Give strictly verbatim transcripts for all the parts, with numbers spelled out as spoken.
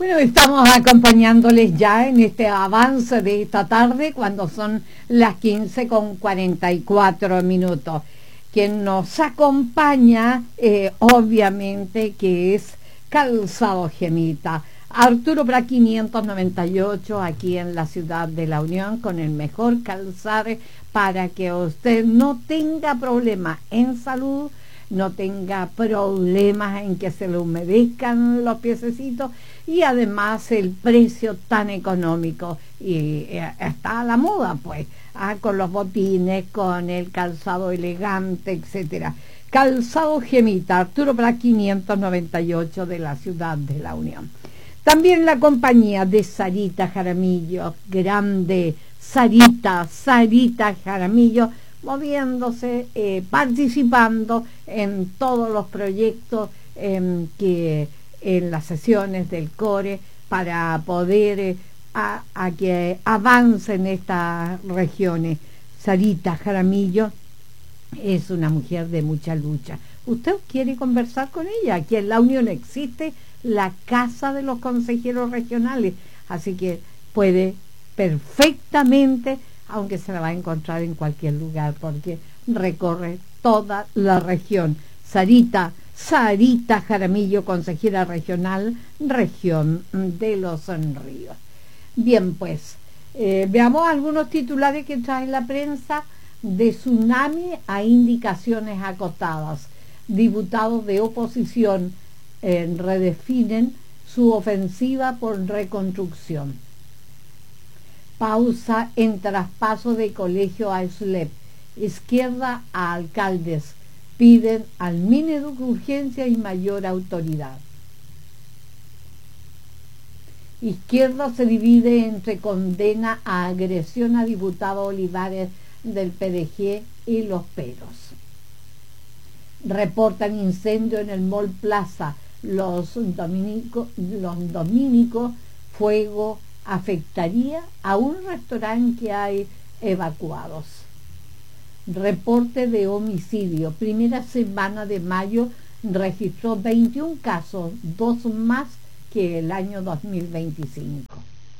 Bueno, estamos acompañándoles ya en este avance de esta tarde cuando son las quince con cuarenta y cuatro minutos. Quien nos acompaña, eh, obviamente, que es Calzado Gemita. Arturo Prat quinientos noventa y ocho, aquí en la ciudad de La Unión, con el mejor calzado para que usted no tenga problemas en salud, no tenga problemas en que se le humedezcan los piececitos y además el precio tan económico y eh, está a la moda pues, ah, con los botines, con el calzado elegante, etcétera. Calzado Gemita, Arturo Prat quinientos noventa y ocho de la ciudad de La Unión. También la compañía de Sarita Jaramillo, grande Sarita, Sarita Jaramillo, moviéndose, eh, participando en todos los proyectos eh, que en las sesiones del core para poder eh, a, a que avancen estas regiones. Sarita Jaramillo es una mujer de mucha lucha. ¿Usted quiere conversar con ella? Aquí en La Unión existe la Casa de los Consejeros Regionales, así que puede perfectamente, aunque se la va a encontrar en cualquier lugar, porque recorre toda la región. Sarita, Sarita Jaramillo, consejera regional, región de Los Ríos. Bien, pues, eh, veamos algunos titulares que trae la prensa. De tsunami a indicaciones acotadas. Diputados de oposición eh, redefinen su ofensiva por reconstrucción. Pausa en traspaso de colegio a S L E P. Izquierda a alcaldes. Piden al Mineduc urgencia y mayor autoridad. Izquierda se divide entre condena a agresión a diputado Olivares del P D G y los peros. Reportan incendio en el Mall Plaza. Los dominicos, los dominicos, fuego afectaría a un restaurante que hay evacuados. Reporte de homicidio. Primera semana de mayo registró veintiún casos, dos más que el año dos mil veinticinco.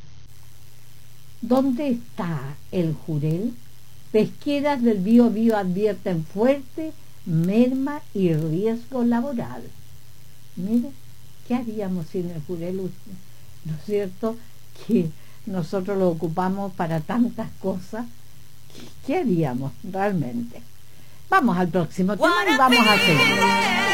¿Dónde está el Jurel? Pesqueras del Bío Bío advierten fuerte merma y riesgo laboral. Mire, ¿qué haríamos sin el Jurel? ¿No es cierto? Que nosotros lo ocupamos para tantas cosas. ¿Qué haríamos realmente? Vamos al próximo tema y vamos a seguir.